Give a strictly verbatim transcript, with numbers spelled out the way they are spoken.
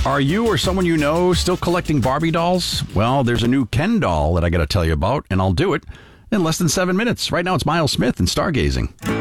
Are you or someone you know still collecting Barbie dolls? Well, there's a new Ken doll that I got to tell you about, and I'll do it in less than seven minutes. Right now, it's Miles Smith and Stargazing.